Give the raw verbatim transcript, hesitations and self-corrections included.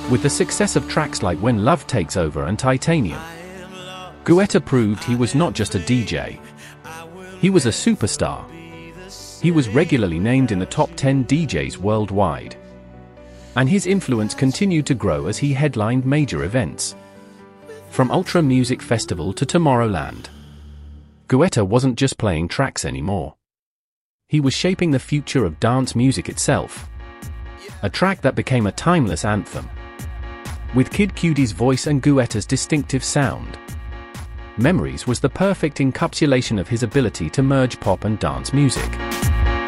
With the success of tracks like When Love Takes Over and Titanium, Guetta proved he was not just a D J. He was a superstar. He was regularly named in the top ten D Js worldwide. And his influence continued to grow as he headlined major events. From Ultra Music Festival to Tomorrowland, Guetta wasn't just playing tracks anymore. He was shaping the future of dance music itself. A track that became a timeless anthem. With Kid Cudi's voice and Guetta's distinctive sound, Memories was the perfect encapsulation of his ability to merge pop and dance music.